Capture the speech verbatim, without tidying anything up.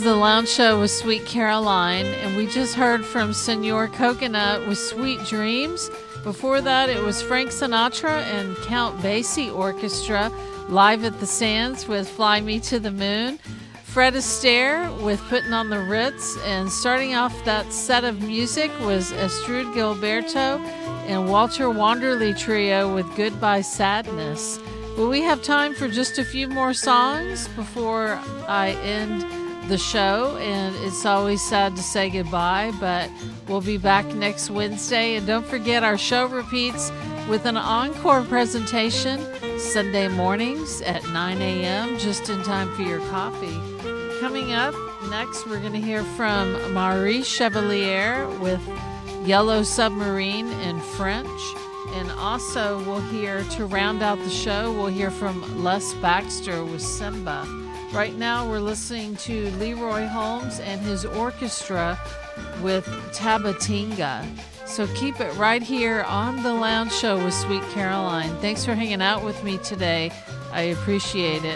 the Lounge Show with Sweet Caroline, and we just heard from Senor Coconut with Sweet Dreams. Before that, it was Frank Sinatra and Count Basie Orchestra live at the Sands with Fly Me to the Moon. Fred Astaire with Putting on the Ritz, and starting off that set of music was Astrud Gilberto and Walter Wanderley Trio with Goodbye Sadness. Well, we have time for just a few more songs before I end the show, and it's always sad to say goodbye, but we'll be back next Wednesday. And don't forget, our show repeats with an encore presentation Sunday mornings at nine a.m., just in time for your coffee. Coming up next, we're going to hear from Marie Chevalier with Yellow Submarine in French. And also we'll hear, to round out the show, we'll hear from Les Baxter with Simba. Right now we're listening to Leroy Holmes and his orchestra with Tabatinga. So keep it right here on The Lounge Show with Sweet Caroline. Thanks for hanging out with me today. I appreciate it.